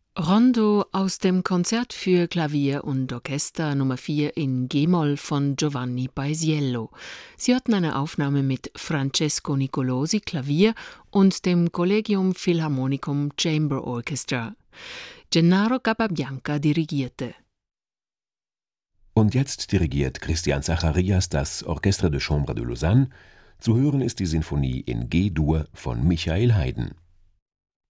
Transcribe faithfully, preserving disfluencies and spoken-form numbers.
Rondo aus dem Konzert für Klavier und Orchester Nummer vier in G-Moll von Giovanni Paisiello. Sie hatten eine Aufnahme mit Francesco Nicolosi Klavier und dem Collegium Philharmonicum Chamber Orchestra. Gennaro Capabianca dirigierte. Und jetzt dirigiert Christian Zacharias das Orchestre de Chambre de Lausanne. Zu hören ist die Sinfonie in G-Dur von Michael Haydn.